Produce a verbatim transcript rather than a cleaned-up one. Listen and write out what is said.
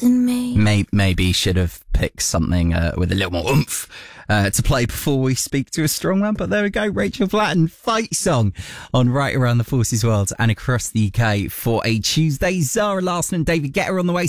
in me. May- maybe should have picked something uh, with a little more oomph uh, to play before we speak to a strong one. But there we go. Rachel Flatton, Fight Song on Right Around the Forces World and across the U K for a Tuesday. Zara Larsson and David Guetta on the way.